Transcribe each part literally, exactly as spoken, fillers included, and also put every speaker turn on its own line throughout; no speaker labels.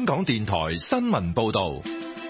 港電台新聞報道。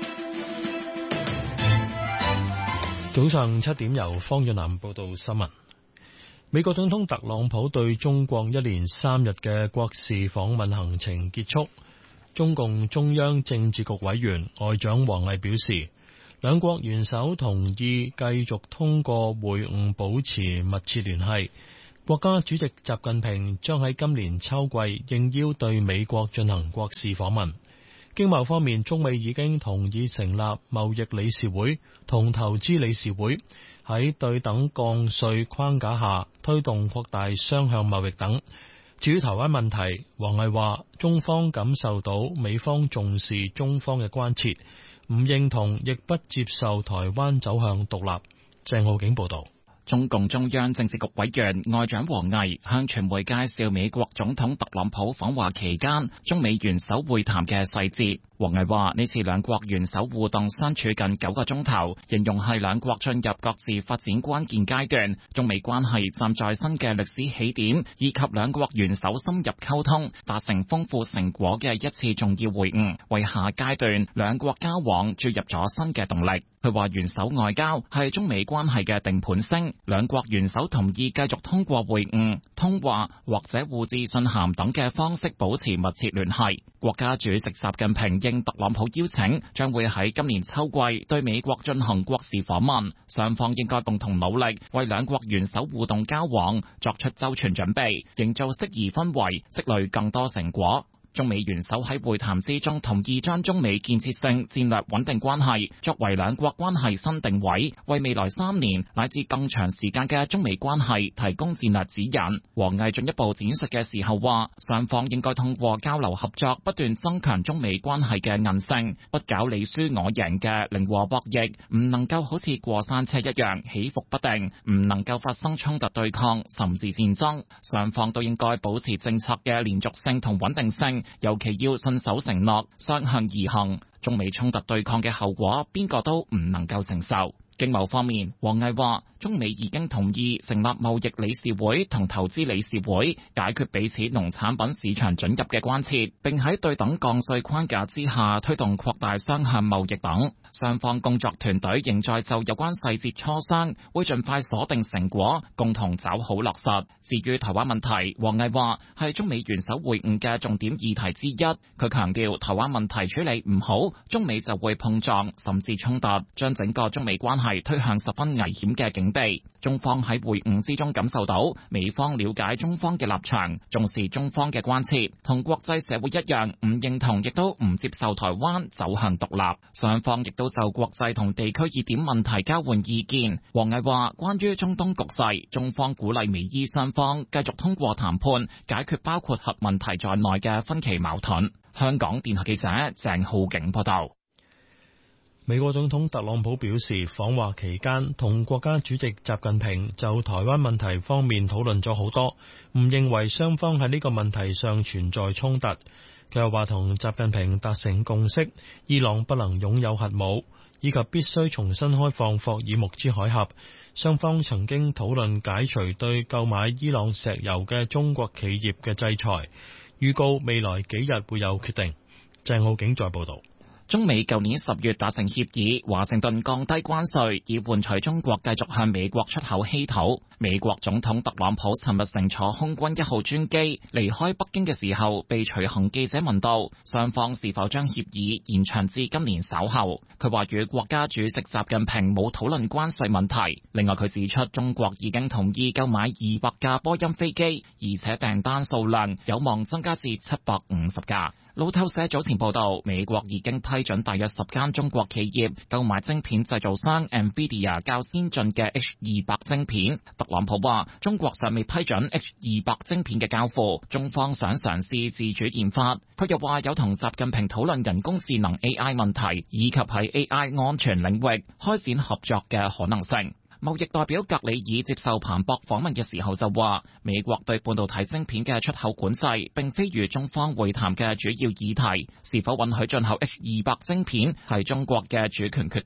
早上七點，由方潤南報道新聞。美國總統特朗普對中國一連三日嘅國事訪問行程結束。中共中央政治局委員外長王毅表示，兩國元首同意繼續通過會晤保持密切聯繫。國家主席習近平將喺今年秋季應邀對美國進行國事訪問。經貿方面，中美已經同意成立貿易理事會同投資理事會，喺對等降稅框架下推動擴大雙向貿易等。至於台灣問題，王毅話中方感受到美方重視中方嘅關切，唔認同亦不接受台灣走向獨立。鄭浩景報道。
中共中央政治局委員外長王毅向傳媒介紹美國總統特朗普訪華期間中美元首會談嘅細節。王毅話呢次兩國元首互動相處近九個鐘頭，形容係兩國進入各自發展關鍵階段，中美關係站在新嘅歷史起點，以及兩國元首深入溝通達成豐富成果嘅一次重要會晤，為下階段兩國交往注入咗新嘅動力。佢話元首外交係中美關係嘅定盤星，兩國元首同意繼續通過會晤、通話或者互致信函等嘅方式保持密切聯繫。國家主席習近平應特朗普邀請，將會喺今年秋季對美國進行國事訪問，雙方應該共同努力，為兩國元首互動交往作出周全準備，營造適宜氛圍，積累更多成果。中美元首喺會談之中同意將中美建設性戰略穩定關係作為兩國關係新定位，為未來三年乃至更長時間嘅中美關係提供戰略指引。王毅進一步展述嘅時候話，雙方應該通過交流合作，不斷增強中美關係嘅韌性，不搞你輸我贏嘅零和博弈，唔能夠好似過山車一樣起伏不定，唔能夠發生衝突對抗甚至戰爭。雙方都應該保持政策嘅連續性同穩定性，尤其要信守承諾，雙向而行。中美衝突對抗嘅後果，邊個都唔能夠承受。經貿方面，王毅話，中美已經同意成立貿易理事會同投資理事會，解決彼此農產品市場准入嘅關切，並喺對等降稅框架之下推動擴大雙向貿易等。雙方工作團隊仍在就有關細節磋商，會盡快鎖定成果，共同抓好落實。至於台灣問題，王毅話係中美元首會晤嘅重點議題之一。佢強調，台灣問題處理唔好，中美就會碰撞甚至衝突，將整個中美關係係推向十分危險嘅境地。中方喺會晤之中感受到美方了解中方嘅立場，重視中方嘅關切，同國際社會一樣唔認同亦都唔接受台灣走向獨立。雙方亦都就國際同地區熱點問題交換意見。王毅話，關於中東局勢，中方鼓勵美伊雙方繼續通過談判解決包括核問題在內嘅分歧矛盾。香港電台記者鄭浩景報道。
美國總統特朗普表示，訪華期間同國家主席習近平就台灣問題方面討論咗好多，唔認為雙方喺呢個問題上存在衝突。佢又話同習近平達成共識，伊朗不能擁有核武，以及必須重新開放霍爾木茲海峽。雙方曾經討論解除對購買伊朗石油嘅中國企業嘅制裁，預告未來幾日會有決定。鄭浩景再報道。
中美舊年十月達成協議，華盛頓降低關稅，以換取中國繼續向美國出口稀土。美國總統特朗普尋日乘坐空軍一號專機離開北京嘅時候，被隨行記者問到雙方是否將協議延長至今年稍後。佢話與國家主席習近平冇討論關稅問題。另外，佢指出中國已經同意購買二百架波音飛機，而且訂單數量有望增加至七百五十架。路透社早前報道，美國已經批准大約十間中國企業購買晶片製造商 NVIDIA 較先進嘅 H 二百晶片。特朗普話，中國尚未批准 H 二百晶片嘅交付，中方想嘗試自主研發。佢又話有同習近平討論人工智能 A I 問題，以及喺 A I 安全領域開展合作嘅可能性。貿易代表格里爾接受彭博訪問嘅時候就話，美國對半導體晶片嘅出口管制並非與中方會談嘅主要議題，是否允許進口 H 二百晶片係中國嘅主權決定。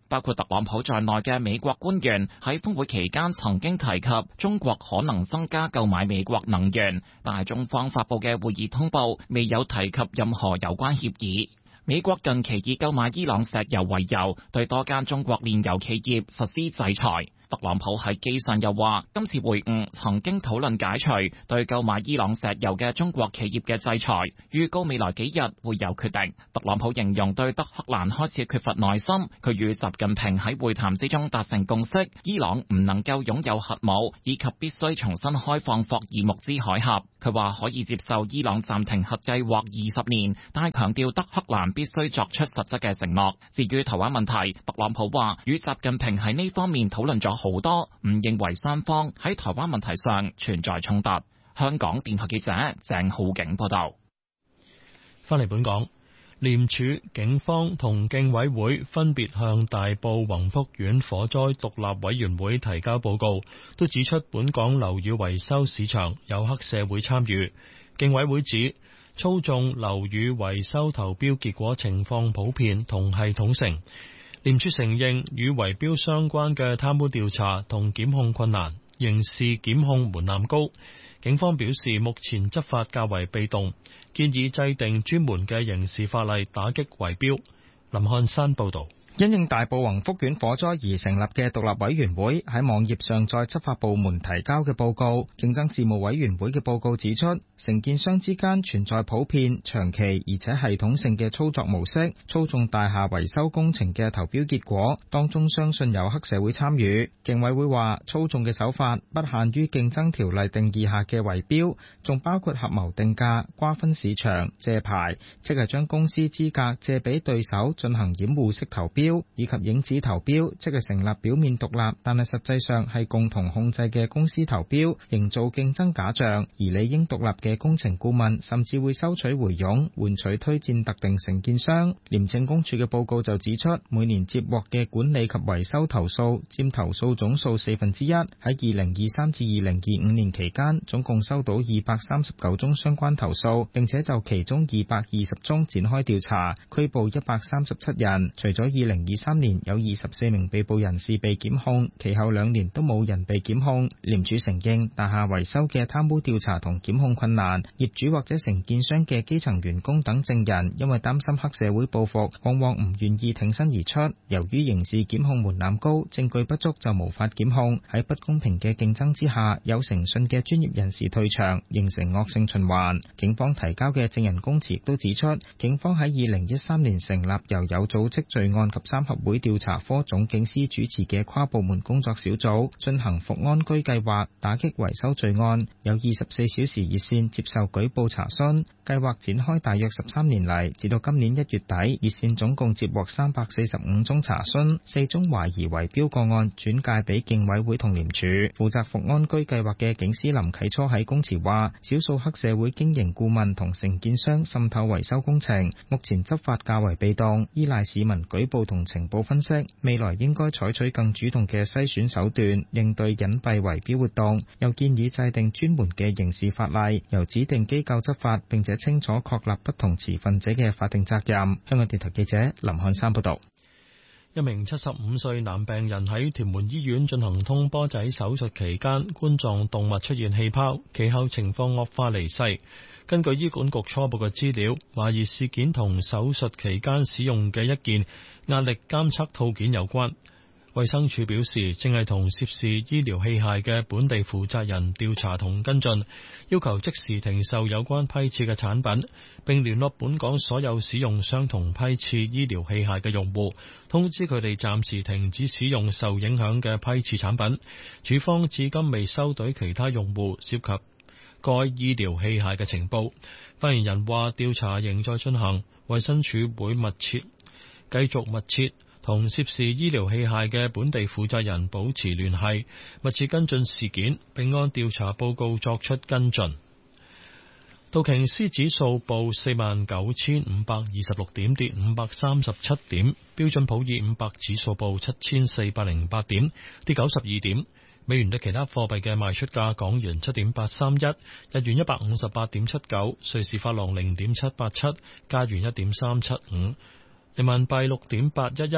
包括特朗普在內嘅美國官員喺峰會期間曾經提及中國可能增加購買美國能源，但係中方發佈嘅會議通報未有提及任何有關協議。美國近期以購買伊朗石油為由，對多間中國煉油企業實施制裁。特朗普喺機上又話，今次會晤曾經討論解除對購買伊朗石油嘅中國企業嘅制裁，預告未來幾日會有決定。特朗普形容對德黑蘭開始缺乏耐心，佢與習近平喺會談之中達成共識，伊朗唔能夠擁有核武，以及必須重新開放霍爾木茲海峽。佢話可以接受伊朗暫停核計劃二十年，但係強調德黑蘭必須作出實質嘅承諾。至於台灣問題，特朗普話與習近平喺呢方面討論咗好多，唔認為雙方喺台灣問題上存在衝突。香港電台記者鄭浩景報道。
翻嚟本港，廉署、警方同競委會分別向大埔宏福苑火災獨立委員會提交報告，都指出本港樓宇維修市場有黑社會參與。競委會指操縱樓宇維修投標結果情況普遍同系統性。廉署承認與圍標相關嘅貪污調查同檢控困難，刑事檢控門檻高。警方表示目前執法較為被動，建議制定專門嘅刑事法例打擊圍標。林漢山報導。
因應大埔宏福苑火災而成立嘅獨立委員會喺網頁上載執法部門提交嘅報告。競爭事務委員會嘅報告指出，承建商之間存在普遍、長期而且系統性嘅操作模式，操縱大廈維修工程嘅投標結果，當中相信有黑社會參與。競委會話，操縱嘅手法不限於競爭條例定義下嘅圍標，仲包括合謀定價、瓜分市場、借牌，即係將公司資格借俾對手進行掩護式投標，以及影子投標，即係成立表面獨立，但係實際上係共同控制嘅公司投標，營造競爭假象。而理應獨立嘅工程顧問甚至會收取回佣，換取推薦特定承建商。廉政公署嘅報告就指出，每年接獲嘅管理及維修投訴佔投訴總數四分之一。喺二零二三至二零二五年期間，總共收到二百三十九宗相關投訴，並且就其中二百二十宗展開調查，拘捕一百三十七人。除咗二零二三年有二十四名被捕人士被檢控，其後兩年都冇人被檢控。廉署承認大廈維修嘅貪污調查同檢控困難，業主或者承建商嘅基層員工等證人因為擔心黑社會報復，往往唔願意挺身而出。由於刑事檢控門檻高，證據不足就無法檢控。喺不公平嘅競爭之下，有誠信嘅專業人士退場，形成惡性循環。警方提交嘅證人供詞亦都指出，警方喺二零一三年成立由有組織罪案及三合會調查科總警司主持嘅跨部門工作小組，進行復安居計劃，打擊維修罪案。有二十四小時熱線接受舉報查詢。計劃展開大約十三年嚟，至到今年一月底，熱線總共接獲三百四十五宗查詢，四宗懷疑圍標個案轉介俾競委會同廉署。負責復安居計劃嘅警司林啟初喺供詞話，少數黑社會經營顧問同承建商滲透維修工程，目前執法較為被動，依賴市民舉報同情報分析。未來應該採取更主動嘅篩選手段，應對隱蔽圍標活動。又建議制定專門嘅刑事法例，由指定機構執法，並且清楚確立不同持份者嘅法定責任。香港電台記者林漢山報道。
一名七十五歲男病人喺屯門醫院進行通波仔手術期間，冠狀動脈出現氣泡，其後情況惡化離世。根據醫管局初步嘅資料，懷疑事件同手術期間使用嘅一件壓力監測套件有關。衛生署表示，正係同涉事醫療器械嘅本地負責人調查同跟進，要求即時停售有關批次嘅產品，並聯絡本港所有使用相同批次醫療器械嘅用戶，通知佢哋暫時停止使用受影響嘅批次產品。署方至今未收到其他用戶涉及該醫療器械嘅情報。發言人話，調查仍在進行，衛生署會密切繼續密切同涉事醫療器械嘅本地負責人保持聯繫，密切跟進事件，並按調查報告作出跟進。道瓊斯指數報四萬九千五百二十六點，跌五百三十七點。標準普爾五百指數報七千四百零八點，跌九十二點。美元對其他貨幣嘅賣出價：港元七點八三一，日元一百五十八點七九，瑞士法郎零點七八七，加元一點三七五，人民幣六點八一一，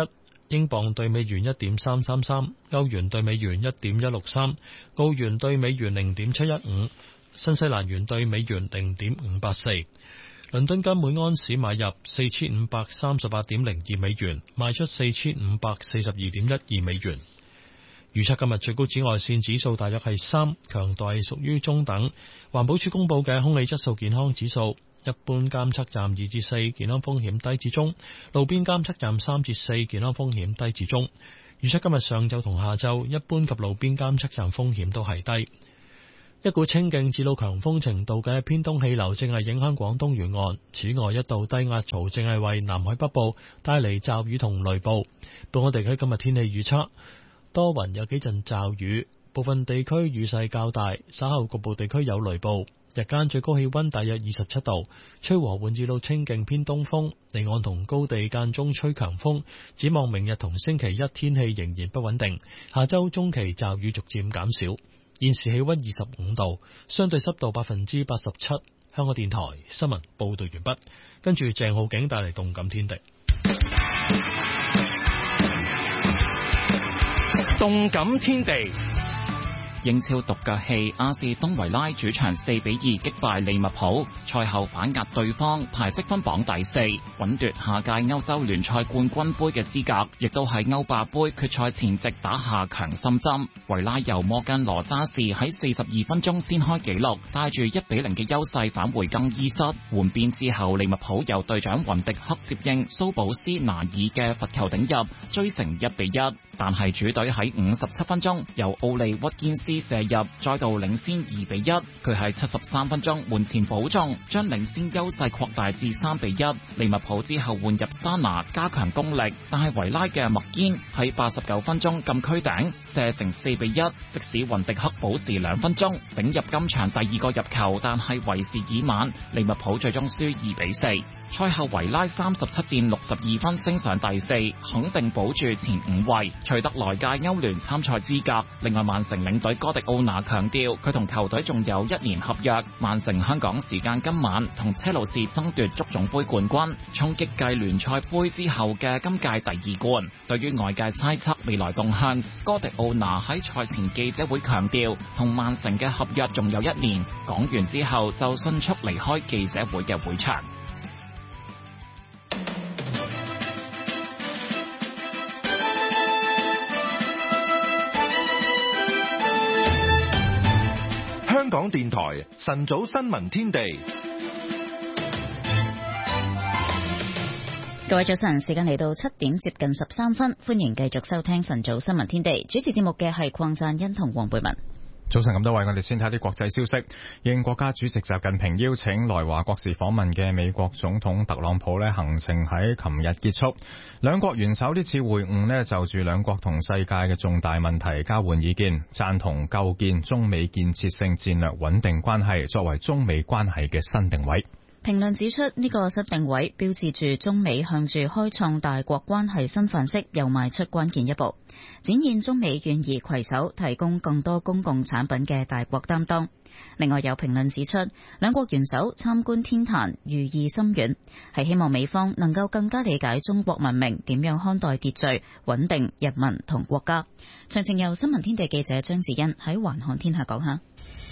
英鎊對美元一點三三三，歐元對美元一點一六三，澳元對美元零點七一五，新西蘭元對美元零點五八四。倫敦金每安士買入四千五百三十八點零二美元，賣出四千五百四十二點一二美元。預測今日最高紫外線指數大約係三，強度係屬於中等。環保署公布嘅空氣質素健康指數，一般監測站二至四，健康風險低至中；路邊監測站三至四，健康風險低至中。預測今日上晝同下晝，一般及路邊監測站風險都係低。一股清勁至到強風程度嘅偏東氣流正係影響廣東沿岸，此外一道低壓槽正係為南海北部帶嚟驟雨同雷暴。本港地區今日天氣預測，多雲有幾陣驟雨，部分地區雨勢較大，稍後局部地區有雷暴。日間最高氣溫大約二十七度，吹和緩至到清勁偏東風，離岸同高地間中吹強風。展望明日同星期一天氣仍然不穩定，下周中期驟雨逐漸減少。現時氣溫二十五度，相對濕度百分之八十七。香港電台新聞報道完畢，跟住鄭浩景帶嚟動感天地。
動感天地。
英超獨腳戲，阿士東維拉主場四比二擊敗利物浦，賽後反壓對方，排積分榜第四，穩奪下屆歐洲聯賽冠軍盃嘅資格，亦都喺歐霸盃決賽前夕打下強心針。維拉由摩根羅渣士喺四十二分鐘先開紀錄，帶住一比零嘅優勢返回更衣室。換邊之後，利物浦由隊長雲迪克接應蘇保斯拿爾嘅罰球頂入，追成一比一。但係主隊喺五十七分鐘由奧利屈堅斯射入，再度領先二比一。佢喺七十三分鐘門前保中，將領先優勢擴大至三比一。利物浦之後換入沙拿加強攻力，但係維拉嘅麥堅喺八十九分鐘禁區頂射成四比一。即使雲迪克補時兩分鐘頂入今場第二個入球，但係為時已晚，利物浦最終輸二比四。賽後維拉三十七戰六十二分，升上第四，肯定保住前五位，取得來屆歐聯參賽資格。另外，曼城領隊哥迪奧拿強調，佢同球隊仲有一年合約。曼城香港時間今晚同車路士爭奪足總杯冠軍，衝擊繼聯賽杯之後嘅今屆第二冠。對於外界猜測未來動向，哥迪奧拿喺賽前記者會強調，同曼城嘅合約仲有一年。講完之後就迅速離開記者會嘅會場。
香港電台晨早新聞天地，
各位早晨，時間嚟到七點接近十三分，歡迎繼續收聽晨早新聞天地。主持節目嘅係鄺贊恩同黃貝文。
早晨咁多位，我哋先睇啲國際消息。應國家主席習近平邀請來華國事訪問嘅美國總統特朗普呢，行程喺琴日結束。兩國元首呢次會晤呢，就住兩國同世界嘅重大問題交換意見，贊同構建中美建設性戰略穩定關係作為中美關係嘅新定位。
評論指出，呢個新定位標誌住中美向住開創大國關係新範式又邁出關鍵一步，展現中美願意攜手提供更多公共產品嘅大國擔當。另外有評論指出，兩國元首參觀天壇寓意深遠，係希望美方能夠更加理解中國文明點樣看待秩序、穩定、人民同國家。詳情由新聞天地記者張子欣喺環看天下講下。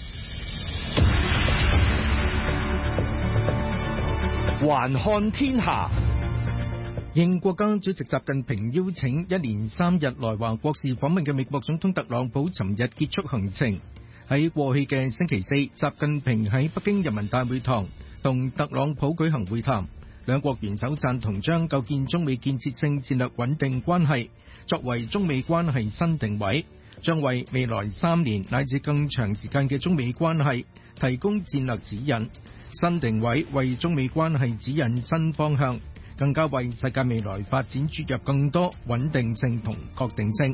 環看天下，
應國家主席習近平邀請，一連三日來華國事訪問嘅美國總統特朗普尋日結束行程。喺過去嘅星期四，習近平喺北京人民大會堂同特朗普舉行會談，兩國元首贊同將構建中美建設性戰略穩定關係作為中美關係新定位，將為未來三年乃至更長時間嘅中美關係提供戰略指引。新定位為中美關係指引新方向，更加為世界未來發展注入更多穩定性同確定性。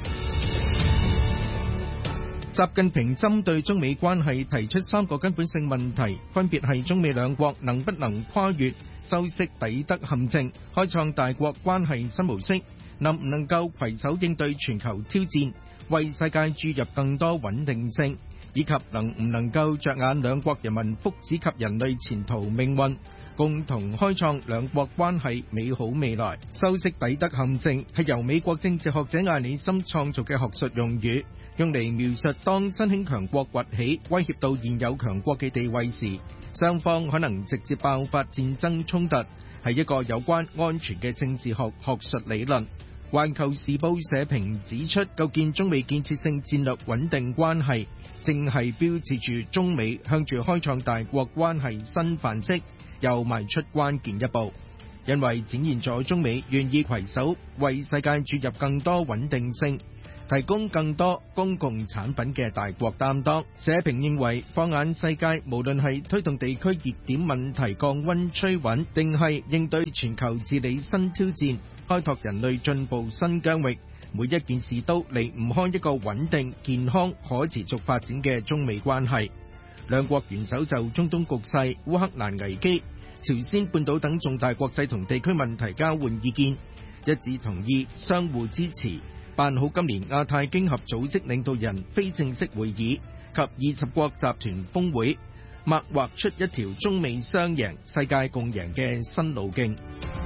習近平針對中美關係提出三個根本性問題，分別係中美兩國能不能跨越修昔底德陷阱，開創大國關係新模式，能唔能夠攜手應對全球挑戰，為世界注入更多穩定性， 以及能唔能夠着眼兩國人民福祉及人類前途命運，共同開創兩國關係美好未來。修昔底德陷阱係由美國政治學者艾里森創造嘅學術用語，用嚟描述當新興強國崛起，威脅到現有強國嘅地位時，雙方可能直接爆發戰爭衝突，係一個有關安全嘅政治學學術理論。環球時報社評指出，構建中美建設性戰略穩定關係，正係標誌住中美向住開創大國關係新範式又邁出關鍵一步，因為展現咗中美願意攜手為世界注入更多穩定性，提供更多公共產品嘅大國擔當。社評認為，放眼世界，無論係推動地區熱點問題降溫趨穩，定係應對全球治理新挑戰，開拓人類進步新疆域，每一件事都離唔開一個穩定、健康、可持續發展嘅中美關係。兩國元首就中東局勢、烏克蘭危機、朝鮮半島等重大國際同地區問題交換意見，一致同意相互支持，辦好今年亞太經合組織領導人非正式會議及二十國集團峰會，擘劃出一條中美雙贏、世界共贏嘅新路徑。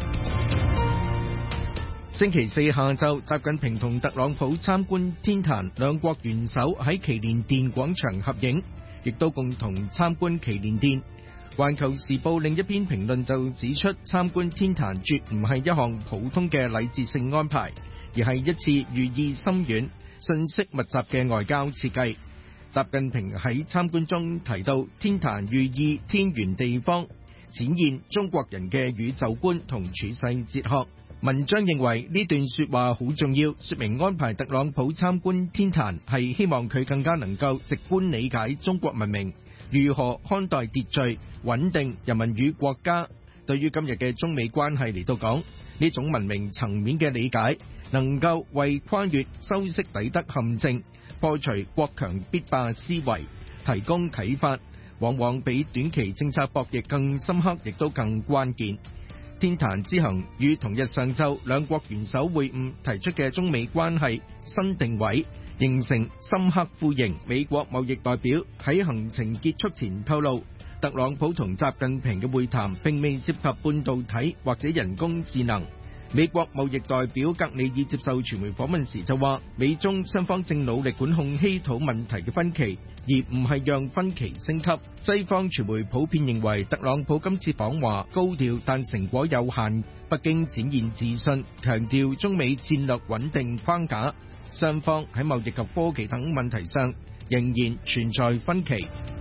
星期四下晝，習近平同特朗普參觀天壇，兩國元首喺祈年殿廣場合影，亦都共同參觀祈年殿。環球時報另一篇評論就指出，參觀天壇絕唔係一項普通嘅禮節性安排，而係一次寓意深遠、信息密集嘅外交設計。習近平喺參觀中提到，天壇寓意天圓地方，展現中國人嘅宇宙觀同處世哲學。文章認為呢段說話好重要，說明安排特朗普參觀天壇係希望佢更加能夠直觀理解中國文明如何看待秩序、穩定、人民與國家。對於今日嘅中美關係嚟到講，呢種文明層面嘅理解，能夠為跨越修昔底德陷阱、破除國強必霸思維提供啟發，往往比短期政策博弈更深刻，亦都更關鍵。天壇之行與同日上晝兩國元首會晤提出嘅中美關係新定位形成深刻呼應。美國貿易代表喺行程結束前透露，特朗普同習近平嘅會談並未涉及半導體或者人工智能。美國貿易代表格里爾接受傳媒訪問時就話，美中雙方正努力管控稀土問題嘅分歧，而唔係讓分歧升級。西方傳媒普遍認為特朗普今次訪華高調，但成果有限。北京展現自信，強調中美戰略穩定框架，雙方喺貿易及科技等問題上仍然存在分歧。